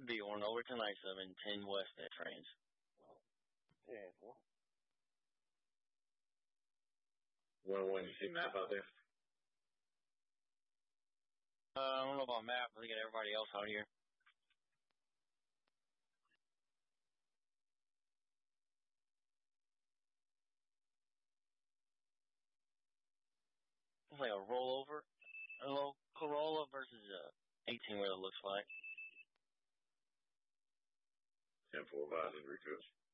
B1 over to 97, 10 West at trains. 10-4. 1-1, you see map out there? I don't know about map. I think everybody else out here. It's like a rollover. A little Corolla versus a 18 wheeler looks like. 10-4 advisory, coach.